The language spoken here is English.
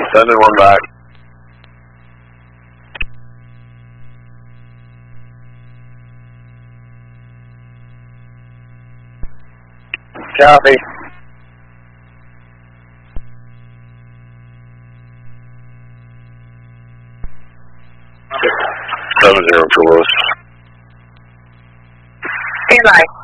Sending one back. Copy. 70 for Lewis. Stand by.